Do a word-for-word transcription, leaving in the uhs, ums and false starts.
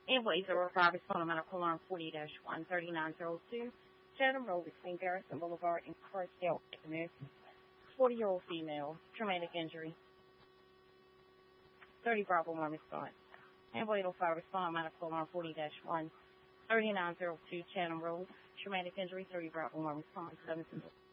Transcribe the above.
Ambulance zero five responding medical alarm forty dash one thirty nine zero two, Chatham Road between Garrison Boulevard and Carsdale Avenue. forty year old female, traumatic injury. thirty Bravo one response. Ambulance oh five responding medical alarm forty dash one thirty nine zero two, Chatham Road, traumatic injury. thirty Bravo one response. seven